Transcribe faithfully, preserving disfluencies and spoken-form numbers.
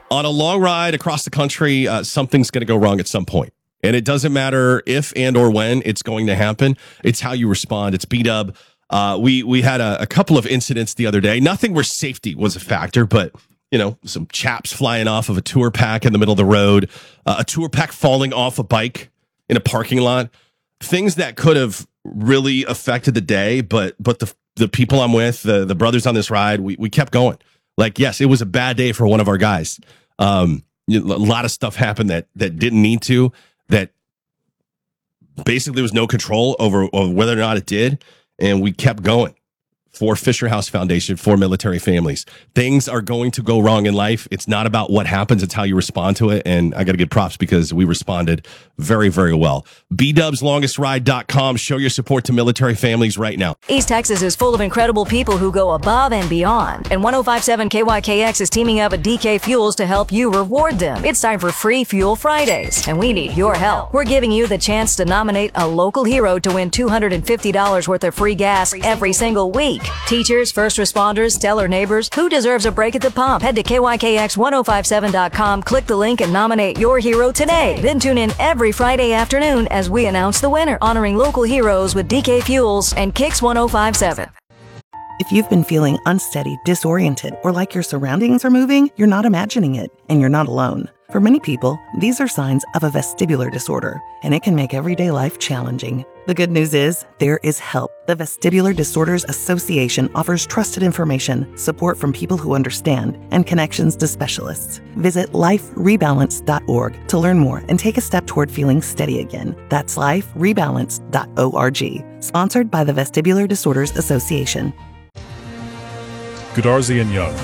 On a long ride across the country, uh, something's going to go wrong at some point. And it doesn't matter if and or when it's going to happen. It's how you respond. It's B-Dub. Uh, we we had a, a couple of incidents the other day. Nothing where safety was a factor, but, you know, some chaps flying off of a tour pack in the middle of the road, uh, a tour pack falling off a bike in a parking lot, things that could have really affected the day. But but the the people I'm with, the, the brothers on this ride, we, we kept going. Like, yes, it was a bad day for one of our guys. Um, a lot of stuff happened that that didn't need to, that basically there was no control over, over whether or not it did. And we kept going for Fisher House Foundation, for military families. Things are going to go wrong in life. It's not about what happens. It's how you respond to it. And I got to give props because we responded very, very well. B Dubs Longest Ride dot com. Show your support to military families right now. East Texas is full of incredible people who go above and beyond. And ten fifty-seven K Y K X is teaming up with D K Fuels to help you reward them. It's time for Free Fuel Fridays, and we need your help. We're giving you the chance to nominate a local hero to win two hundred fifty dollars worth of free gas every single week. Teachers, first responders, stellar neighbors, who deserves a break at the pump? Head to K Y K X ten fifty-seven dot com, click the link, and nominate your hero today. Then tune in every Friday afternoon as we announce the winner, honoring local heroes with D K Fuels and Kicks ten fifty-seven. If you've been feeling unsteady, disoriented, or like your surroundings are moving, you're not imagining it, and you're not alone. For many people, these are signs of a vestibular disorder, and it can make everyday life challenging. The good news is, there is help. The Vestibular Disorders Association offers trusted information, support from people who understand, and connections to specialists. Visit life rebalance dot org to learn more and take a step toward feeling steady again. That's life rebalance dot org. Sponsored by the Vestibular Disorders Association. Goodarzi and Young,